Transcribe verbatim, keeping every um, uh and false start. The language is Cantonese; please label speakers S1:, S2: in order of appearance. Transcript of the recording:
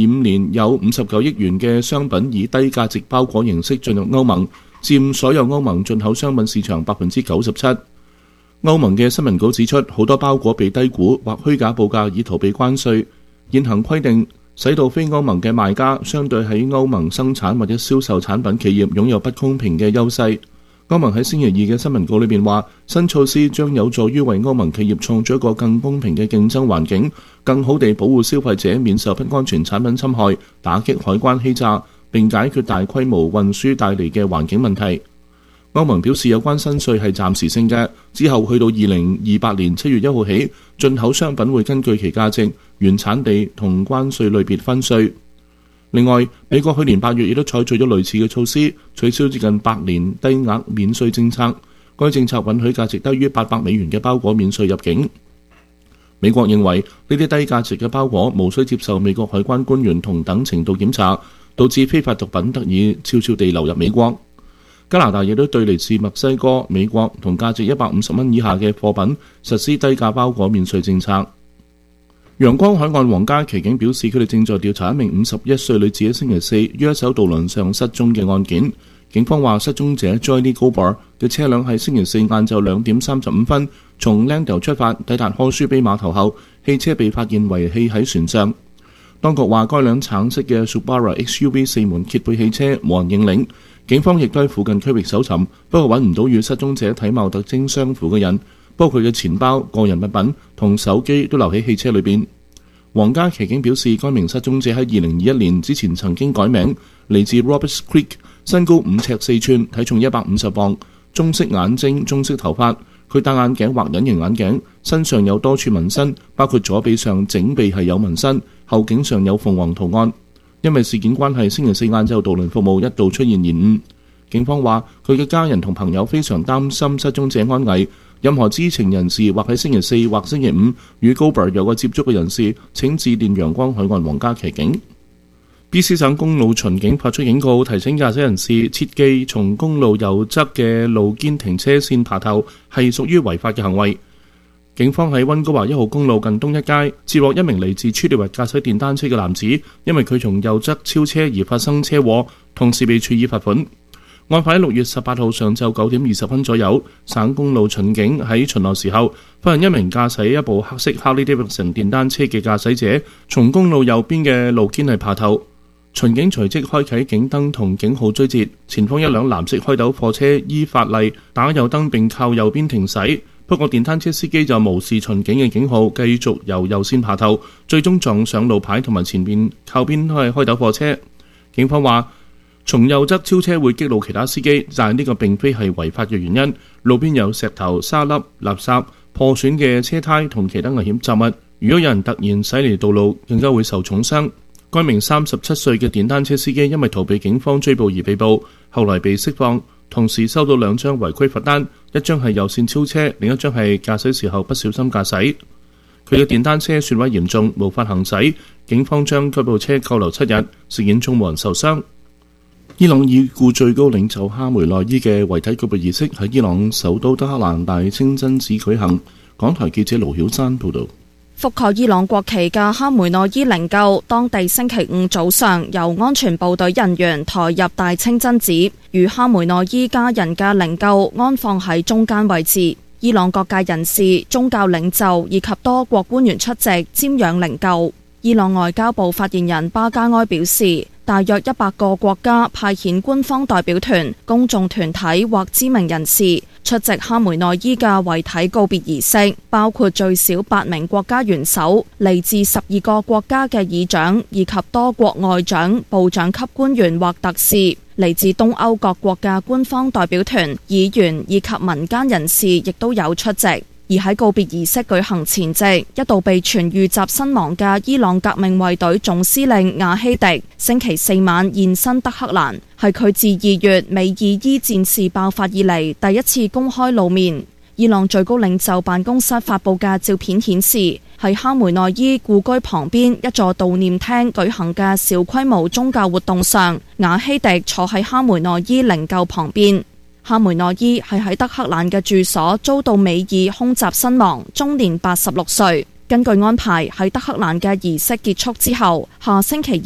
S1: 五年有五十九億元嘅商品以低價值包裹形式進入歐盟，佔所有歐盟進口商品市場百分之九十七。歐盟嘅新聞稿指出，好多包裹被低估或虛假報價以逃避關稅。現行規定使到非歐盟嘅賣家相對喺歐盟生產或者銷售產品企業擁有不公平嘅優勢。歐盟喺星期二嘅新聞稿裏邊話，新措施將有助於為歐盟企業創造一個更公平嘅競爭環境，更好地保護消費者免受不安全產品侵害，打擊海關欺詐，並解決大規模運輸帶嚟嘅環境問題。歐盟表示有關新稅係暫時性嘅，之後去到二零二八年七月一號起，進口商品會根據其價值、原產地同關稅類別分稅。另外，美國去年八月亦都採取咗類似嘅措施，取消接近百年低額免稅政策。該政策允許價值低於八百美元嘅包裹免稅入境。美國認為呢啲低價值嘅包裹無需接受美國海關官員同等程度檢查，導致非法毒品得以悄悄地流入美國。加拿大亦都對嚟自墨西哥、美國同價值一百五十蚊以下嘅貨品實施低價包裹免稅政策。陽光海岸皇家騎警表示，佢哋正在調查一名五十一歲女子喺星期四於一艘渡輪上失蹤嘅案件。警方話，失蹤者 Joyny Gobar 嘅車輛喺星期四晏晝兩點三十五分從 Langdale 出發，抵達柯舒比碼頭後，汽車被發現遺棄喺船上。當局話，該輛橙色嘅 Subaru X U V 四門揭背汽車無人認領。警方亦都喺附近區域搜尋，不過揾唔到與失蹤者體貌特徵相符嘅人，不過佢嘅錢包、個人物品同手機都留喺汽車裏邊。皇家騎警表示，該名失蹤者喺二零二一年之前曾經改名，嚟自 Roberts Creek， 身高五尺四寸，體重一百五十磅，棕色眼睛、棕色頭髮。佢戴眼鏡或隱形眼鏡，身上有多處紋身，包括左臂上整臂係有紋身，後頸上有鳳凰圖案。因為事件關係，星期四晏晝渡輪服務一度出現延誤。警方話，佢嘅家人同朋友非常擔心失蹤者安危。任何知情人士或喺星期四或星期五與 Gobar 有過接觸嘅人士，請致電陽光海岸皇家騎警。B C 省公路巡警發出警告，提醒駕駛人士切記從公路右側嘅路肩停車線爬頭係屬於違法嘅行為。警方喺溫哥華一號公路近東一街接獲一名嚟自處理域駕駛電單車嘅男子，因為佢從右側超車而發生車禍，同時被處以罰款。案發喺六月十八號上晝九點二十分左右，省公路巡警喺巡邏時候，發現一名駕駛一部黑色 Harley Davidson 電單車嘅駕駛者從公路右邊嘅路肩係爬頭。巡警隨即開啟警燈同警號追截，前方一輛藍色開斗貨車依法例打右燈並靠右邊停駛。不過電單車司機就無視巡警嘅警號，繼續由右線爬頭，最終撞上路牌同埋前面靠邊係開斗貨車。警方話，從右側超車會激怒其他司機，但係呢個並非係違法嘅原因。路邊有石頭、沙粒、垃圾、破損嘅車胎同其他危險雜物。如果有人突然駛離道路，更加會受重傷。該名三十七歲嘅電單車司機因為逃避警方追捕而被捕，後來被釋放。同時收到兩張違規罰單，一張係右線超車，另一張係駕駛時候不小心駕駛。佢嘅電單車損毀嚴重，無法行駛，警方將該部車扣留七日。事件中無人受傷。伊朗已故最高領袖哈梅內伊嘅遺體告別儀式喺伊朗首都德黑蘭大清真寺舉行。港台記者盧曉山報道。
S2: 覆蓋伊朗國旗嘅哈梅內伊靈柩，當地星期五早上由安全部隊人員抬入大清真寺，與哈梅內伊家人嘅靈柩安放喺中間位置。伊朗各界人士、宗教領袖以及多國官員出席瞻仰靈柩。伊朗外交部發言人巴加埃表示，大約一百個國家派遣官方代表團、公眾團體或知名人士出席哈梅內伊嘅遺體告別儀式，包括最少八名國家元首、嚟自十二個國家嘅議長以及多國外長、部長級官員或特使，嚟自東歐各國嘅官方代表團、議員以及民間人士亦都有出席。而喺告別儀式舉行前夕，一度被傳遇襲身亡嘅伊朗革命衛隊總司令瓦希迪星期四晚現身德黑蘭，係佢自二月美伊伊戰事爆發以嚟第一次公開露面。伊朗最高領袖辦公室發布嘅照片顯示，喺哈梅內伊故居旁邊一座悼念廳舉行嘅小規模宗教活動上，瓦希迪坐喺哈梅內伊靈柩旁邊。哈梅內伊係喺德黑蘭嘅住所遭到美伊空襲身亡，終年八十六歲。根據安排，喺德黑蘭嘅儀式結束之後，下星期